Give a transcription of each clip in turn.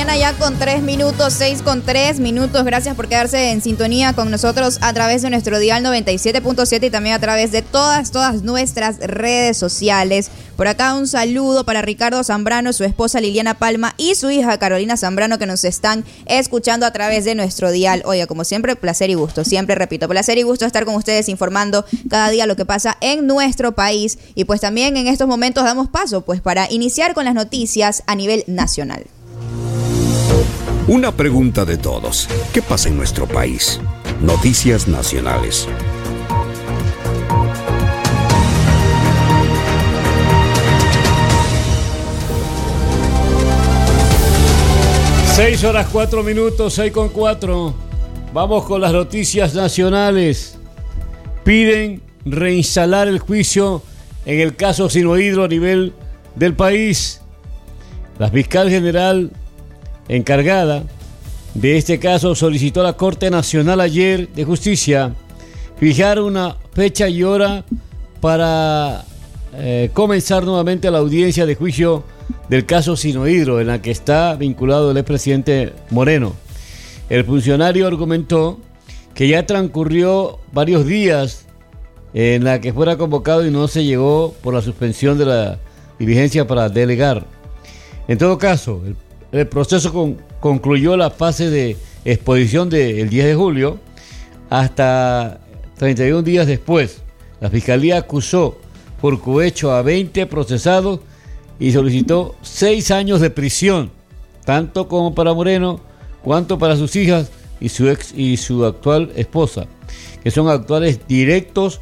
mañana ya con 3 minutos, 6 con 3 minutos. Gracias por quedarse en sintonía con nosotros a través de nuestro dial 97.7 y también a través de todas nuestras redes sociales. Por acá un saludo para Ricardo Zambrano, su esposa Liliana Palma y su hija Carolina Zambrano, que nos están escuchando a través de nuestro dial. Oiga, como siempre, placer y gusto. Siempre repito, placer y gusto estar con ustedes informando cada día lo que pasa en nuestro país. Y pues también en estos momentos damos paso pues para iniciar con las noticias a nivel nacional. Una pregunta de todos. ¿Qué pasa en nuestro país? Noticias nacionales. 6:04, 6:04. Vamos con las noticias nacionales. Piden reinstalar el juicio en el caso Sinohydro a nivel del país. La fiscal general encargada de este caso solicitó a la Corte Nacional ayer de Justicia fijar una fecha y hora para comenzar nuevamente la audiencia de juicio del caso Sinohydro, en la que está vinculado el expresidente Moreno. El funcionario argumentó que ya transcurrió varios días en la que fuera convocado y no se llegó por la suspensión de la diligencia para delegar. En todo caso, el proceso concluyó la fase de exposición del 10 de julio hasta 31 días después. La Fiscalía acusó por cohecho a 20 procesados y solicitó 6 años de prisión, tanto como para Moreno, cuanto para sus hijas y su actual esposa, que son actuales directos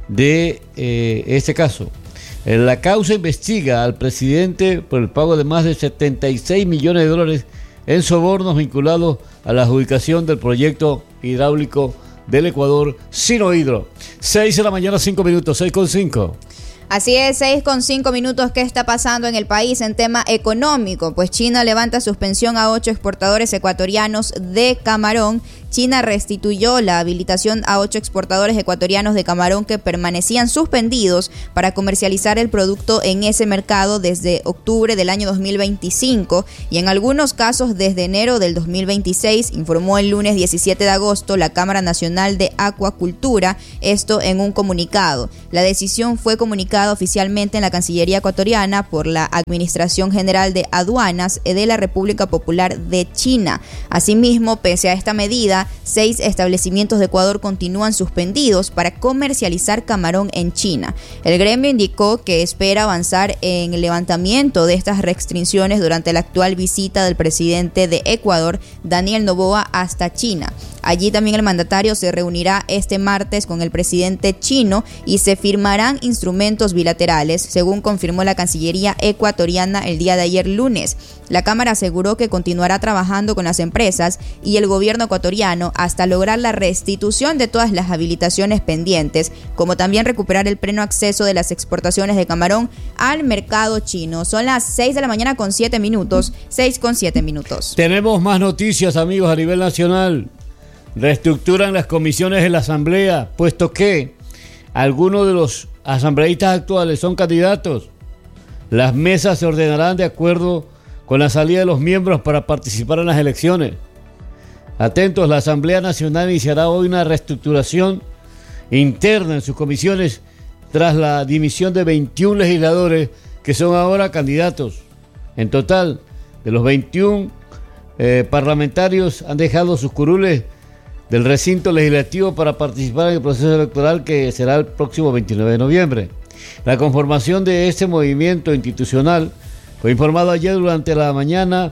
de este caso. La causa investiga al presidente por el pago de más de 76 millones de dólares en sobornos vinculados a la adjudicación del proyecto hidráulico del Ecuador, Sinohydro. 6 de la mañana, 5 minutos, 6:05. Así es, 6:05 minutos. ¿Qué está pasando en el país en tema económico? Pues China levanta suspensión a 8 exportadores ecuatorianos de camarón. China restituyó la habilitación a 8 exportadores ecuatorianos de camarón que permanecían suspendidos para comercializar el producto en ese mercado desde octubre del año 2025 y en algunos casos desde enero del 2026, informó el lunes 17 de agosto la Cámara Nacional de Acuacultura, esto en un comunicado. La decisión fue comunicada oficialmente en la Cancillería ecuatoriana por la Administración General de Aduanas de la República Popular de China. Asimismo, pese a esta medida, 6 establecimientos de Ecuador continúan suspendidos para comercializar camarón en China. El gremio indicó que espera avanzar en el levantamiento de estas restricciones durante la actual visita del presidente de Ecuador, Daniel Noboa, hasta China. Allí también el mandatario se reunirá este martes con el presidente chino y se firmarán instrumentos bilaterales, según confirmó la Cancillería ecuatoriana el día de ayer lunes. La Cámara aseguró que continuará trabajando con las empresas y el gobierno ecuatoriano hasta lograr la restitución de todas las habilitaciones pendientes, como también recuperar el pleno acceso de las exportaciones de camarón al mercado chino. Son las 6 de la mañana con 7 minutos, 6:07 minutos. Tenemos más noticias, amigos, a nivel nacional. Reestructuran las comisiones de la Asamblea, puesto que algunos de los asambleístas actuales son candidatos. Las mesas se ordenarán de acuerdo con la salida de los miembros para participar en las elecciones. Atentos, la Asamblea Nacional iniciará hoy una reestructuración interna en sus comisiones tras la dimisión de 21 legisladores que son ahora candidatos. En total, de los 21 parlamentarios han dejado sus curules del recinto legislativo para participar en el proceso electoral que será el próximo 29 de noviembre. La conformación de este movimiento institucional fue informado ayer durante la mañana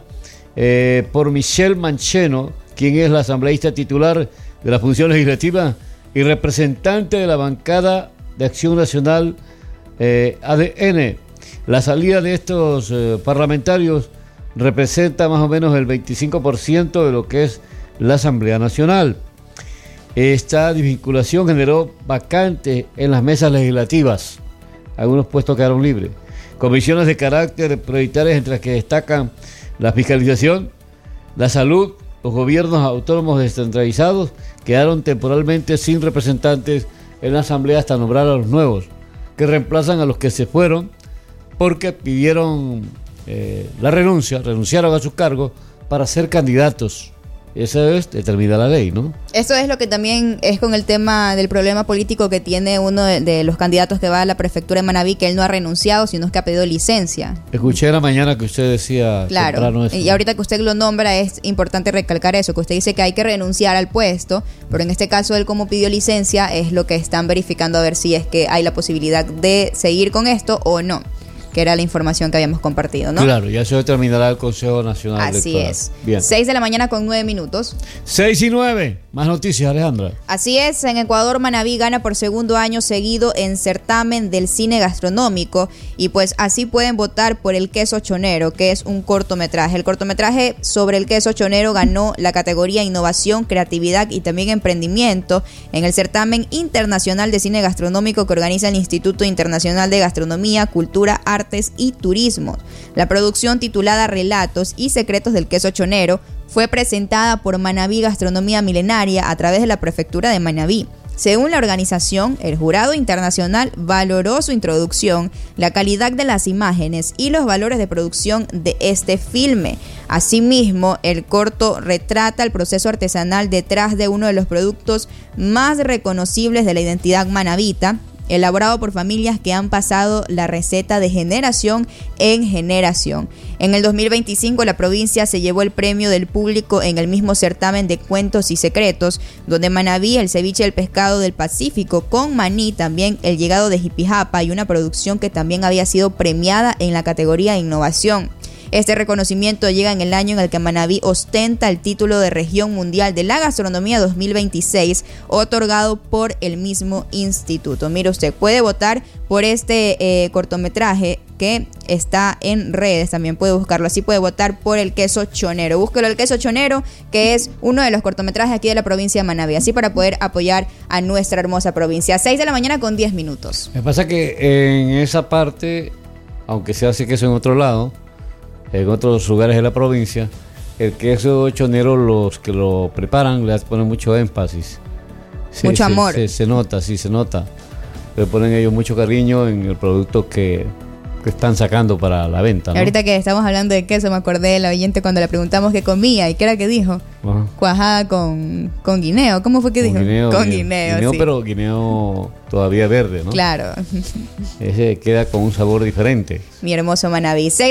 por Michelle Mancheno, quien es la asambleísta titular de la función legislativa y representante de la bancada de Acción Nacional ADN. La salida de estos parlamentarios representa más o menos el 25% de lo que es la Asamblea Nacional. Esta desvinculación generó vacantes en las mesas legislativas. Algunos puestos quedaron libres. Comisiones de carácter prioritarias, entre las que destacan la fiscalización, la salud, los gobiernos autónomos descentralizados, quedaron temporalmente sin representantes en la Asamblea hasta nombrar a los nuevos, que reemplazan a los que se fueron porque pidieron renunciaron a sus cargos para ser candidatos. Eso es determina la ley, ¿no? Eso es lo que también es con el tema del problema político que tiene uno de los candidatos que va a la prefectura de Manabí, que él no ha renunciado, sino que ha pedido licencia. Escuché la mañana que usted decía claro, eso. Y ahorita que usted lo nombra es importante recalcar eso, que usted dice que hay que renunciar al puesto, pero en este caso él como pidió licencia es lo que están verificando a ver si es que hay la posibilidad de seguir con esto o no, que era la información que habíamos compartido, ¿no? Claro, ya se determinará el Consejo Nacional Así Electoral. es. Bien. 6:09 a.m. 6:09. Más noticias, Alejandra. Así es, en Ecuador Manabí gana por segundo año seguido en certamen del cine gastronómico y pues así pueden votar por El Queso Chonero, que es un cortometraje. El cortometraje sobre el queso chonero ganó la categoría Innovación, Creatividad y también Emprendimiento en el certamen internacional de cine gastronómico que organiza el Instituto Internacional de Gastronomía, Cultura, Artes y Turismo. La producción, titulada Relatos y Secretos del Queso Chonero, fue presentada por Manabí Gastronomía Milenaria a través de la prefectura de Manabí. Según la organización, el jurado internacional valoró su introducción, la calidad de las imágenes y los valores de producción de este filme. Asimismo, el corto retrata el proceso artesanal detrás de uno de los productos más reconocibles de la identidad manabita, elaborado por familias que han pasado la receta de generación en generación. En el 2025 la provincia se llevó el premio del público en el mismo certamen de cuentos y secretos, donde Manabí, el ceviche del pescado del Pacífico con maní, también el llegado de Jipijapa y una producción que también había sido premiada en la categoría Innovación. Este reconocimiento llega en el año en el que Manabí ostenta el título de Región Mundial de la Gastronomía 2026, otorgado por el mismo instituto. Mire usted, puede votar por este cortometraje que está en redes, también puede buscarlo, así puede votar por El Queso Chonero. Búsquelo, El Queso Chonero, que es uno de los cortometrajes aquí de la provincia de Manabí, así para poder apoyar a nuestra hermosa provincia. 6:10 a.m. Me pasa que en esa parte, aunque se hace queso en otro lado, en otros lugares de la provincia, el queso chonero, los que lo preparan le ponen mucho énfasis. Mucho amor. Se nota, sí, se nota. Le ponen ellos mucho cariño en el producto que están sacando para la venta, ¿no? Ahorita que estamos hablando de queso, me acordé de la oyente cuando le preguntamos qué comía y qué era que dijo. Ajá. Cuajada con guineo. ¿Cómo fue que dijo? Con guineo, sí. Pero guineo todavía verde, ¿no? Claro. Ese queda con un sabor diferente. Mi hermoso Manabí.